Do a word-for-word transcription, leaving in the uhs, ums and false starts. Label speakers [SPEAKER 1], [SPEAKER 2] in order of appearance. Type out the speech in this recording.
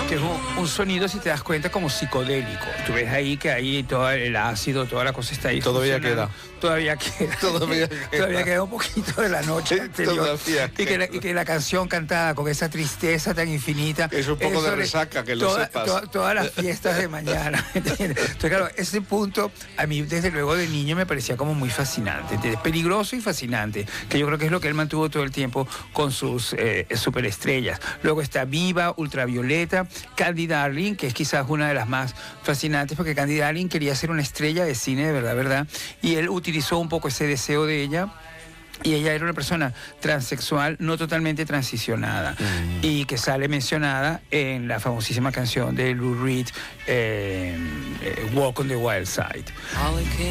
[SPEAKER 1] que es un, un sonido, si te das cuenta, como psicodélico. Tú ves ahí que ahí todo el ácido, toda la cosa está ahí.
[SPEAKER 2] Todavía queda.
[SPEAKER 1] Todavía queda.
[SPEAKER 2] Todavía queda.
[SPEAKER 1] Todavía queda un poquito de la noche anterior.
[SPEAKER 2] Todavía
[SPEAKER 1] y, que la, y que la canción cantada con esa tristeza tan infinita.
[SPEAKER 2] Es un poco de resaca, que lo
[SPEAKER 1] toda,
[SPEAKER 2] sepas.
[SPEAKER 1] To, todas las fiestas de mañana. Entonces, claro, ese punto a mí desde luego de niño me parecía como muy fascinante, peligroso y fascinante, que yo creo que es lo que él mantuvo todo el tiempo con sus eh, superestrellas. Luego está Viva, Ultravioleta, Candy Darling, que es quizás una de las más fascinantes, porque Candy Darling quería ser una estrella de cine, de verdad, verdad, y él utilizó un poco ese deseo de ella. Y ella era una persona transexual, no totalmente transicionada, mm. y que sale mencionada en la famosísima canción de Lou Reed, eh, eh, Walk on the Wild Side.